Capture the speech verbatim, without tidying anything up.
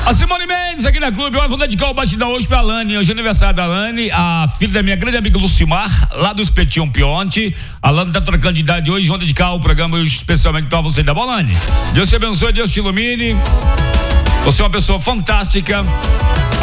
A Simone Mendes aqui na Clube, eu vou dedicar o batidão hoje pra Alane, hoje é aniversário da Alane, a filha da minha grande amiga Lucimar, lá do Espetinho Pionte. A Alane tá trocando de idade hoje, vou dedicar o programa hoje especialmente pra você, da Alane. Deus te abençoe, Deus te ilumine. Você é uma pessoa fantástica.